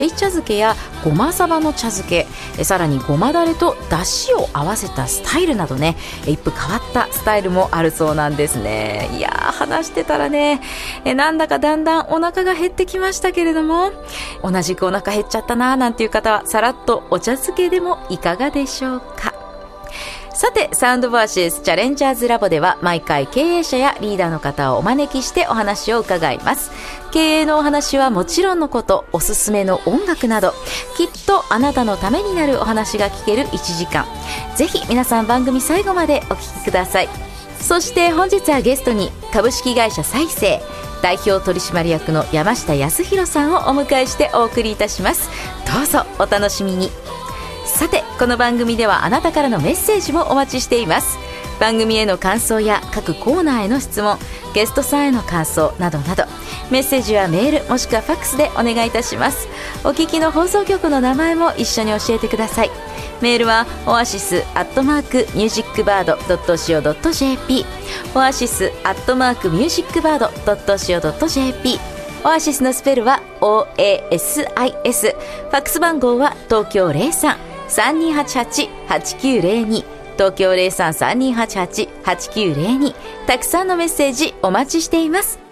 茶漬けやごまサバの茶漬け、さらにごまだれとだしを合わせたスタイルなどね、一風変わったスタイルもあるそうなんですね。いやー、話してたらね、なんだかだんだんお腹が減ってきましたけれども、同じくお腹減っちゃったなーなんていう方はさらっとお茶漬けでもいかがでしょうか。さて、サウンドバーシスチャレンジャーズラボでは毎回経営者やリーダーの方をお招きしてお話を伺います。経営のお話はもちろんのこと、おすすめの音楽など、きっとあなたのためになるお話が聞ける1時間。ぜひ皆さん番組最後までお聞きください。そして本日はゲストに株式会社サイセイ代表取締役の山下康弘さんをお迎えしてお送りいたします。どうぞお楽しみに。さて、この番組ではあなたからのメッセージもお待ちしています。番組への感想や各コーナーへの質問、ゲストさんへの感想などなど、メッセージはメールもしくはファックスでお願いいたします。お聞きの放送局の名前も一緒に教えてください。メールはoasis@musicbird.co.jp、 oasis@musicbird.co.jp。 オアシスのスペルは OASIS。 ファックス番号は東京03-3288-8902、東京03-3288-8902。たくさんのメッセージお待ちしています。